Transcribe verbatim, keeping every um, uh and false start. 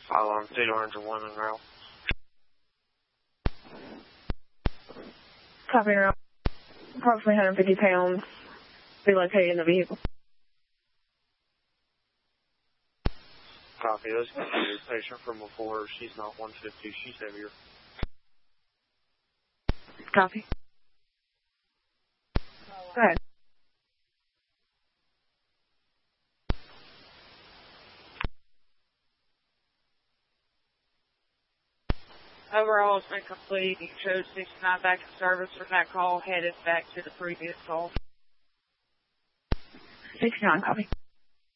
File on State Orange and one en route. Copy en route. Approximately one hundred fifty pounds. Be located in the vehicle. Copy. This is a patient from before. She's not one fifty. She's heavier. Copy. Go ahead. Overall, it's been complete. You chose sixty-nine back in service from that call, headed back to the previous call. sixty-nine, copy.